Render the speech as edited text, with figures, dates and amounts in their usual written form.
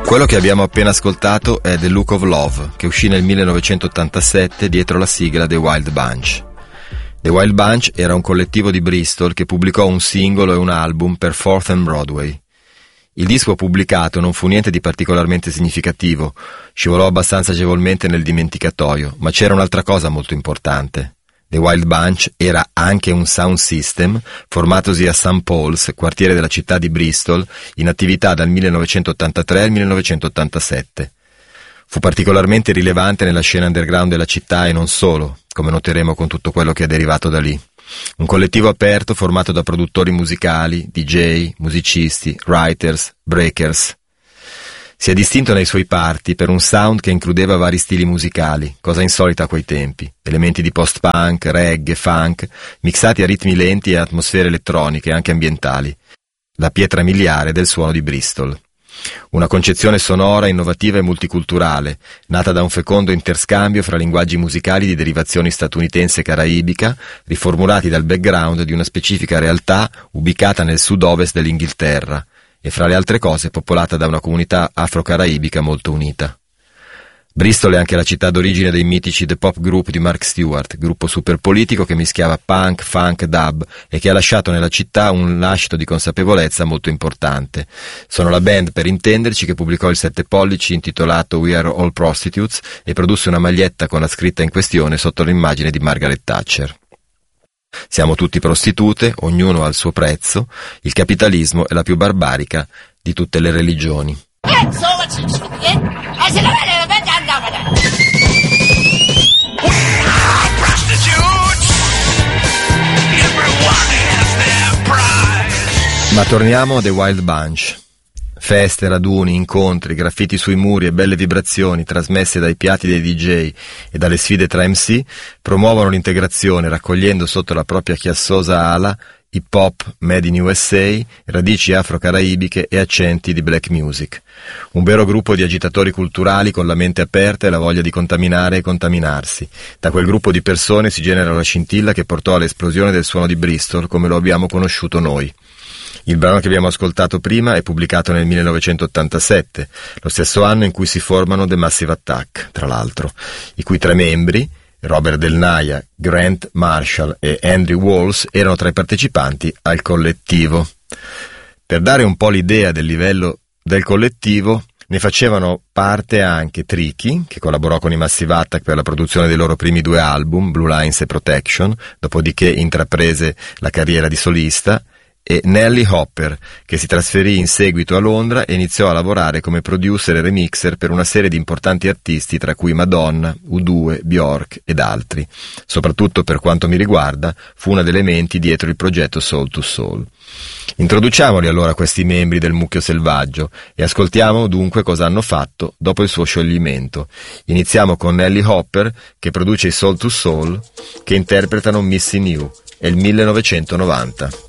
Quello che abbiamo appena ascoltato è The Look of Love, che uscì nel 1987 dietro la sigla The Wild Bunch. The Wild Bunch era un collettivo di Bristol che pubblicò un singolo e un album per Fourth and Broadway. Il disco pubblicato non fu niente di particolarmente significativo, scivolò abbastanza agevolmente nel dimenticatoio, ma c'era un'altra cosa molto importante. The Wild Bunch era anche un sound system formatosi a St. Paul's, quartiere della città di Bristol, in attività dal 1983 al 1987. Fu particolarmente rilevante nella scena underground della città e non solo, come noteremo con tutto quello che è derivato da lì. Un collettivo aperto formato da produttori musicali, DJ, musicisti, writers, breakers. Si è distinto nei suoi parti per un sound che includeva vari stili musicali, cosa insolita a quei tempi, elementi di post-punk, reggae, funk, mixati a ritmi lenti e atmosfere elettroniche, anche ambientali. La pietra miliare del suono di Bristol. Una concezione sonora, innovativa e multiculturale, nata da un fecondo interscambio fra linguaggi musicali di derivazione statunitense e caraibica, riformulati dal background di una specifica realtà ubicata nel sud-ovest dell'Inghilterra, e fra le altre cose popolata da una comunità afro-caraibica molto unita. Bristol è anche la città d'origine dei mitici The Pop Group di Mark Stewart, gruppo superpolitico che mischiava punk, funk, dub e che ha lasciato nella città un lascito di consapevolezza molto importante. Sono la band, per intenderci, che pubblicò il 7 pollici intitolato We Are All Prostitutes e produsse una maglietta con la scritta in questione sotto l'immagine di Margaret Thatcher. Siamo tutti prostitute, ognuno ha il suo prezzo, il capitalismo è la più barbarica di tutte le religioni. Ma torniamo a The Wild Bunch. Feste, raduni, incontri, graffiti sui muri e belle vibrazioni trasmesse dai piatti dei DJ e dalle sfide tra MC promuovono l'integrazione raccogliendo sotto la propria chiassosa ala hip hop made in USA, radici afro-caraibiche e accenti di black music. Un vero gruppo di agitatori culturali con la mente aperta e la voglia di contaminare e contaminarsi. Da quel gruppo di persone si genera la scintilla che portò all'esplosione del suono di Bristol come lo abbiamo conosciuto noi. Il brano che abbiamo ascoltato prima è pubblicato nel 1987, lo stesso anno in cui si formano The Massive Attack, tra l'altro, i cui 3 membri, Robert Del Naja, Grant Marshall e Andrew Walls, erano tra i partecipanti al collettivo. Per dare un po' l'idea del livello del collettivo, ne facevano parte anche Tricky, che collaborò con i Massive Attack per la produzione dei loro primi 2 album, Blue Lines e Protection, dopodiché intraprese la carriera di solista, e Nelly Hopper, che si trasferì in seguito a Londra e iniziò a lavorare come producer e remixer per una serie di importanti artisti, tra cui Madonna, U2, Bjork ed altri. Soprattutto, per quanto mi riguarda, fu una delle menti dietro il progetto Soul to Soul. Introduciamoli allora questi membri del mucchio selvaggio e ascoltiamo dunque cosa hanno fatto dopo il suo scioglimento. Iniziamo con Nelly Hopper, che produce i Soul to Soul, che interpretano Missing You. È il 1990.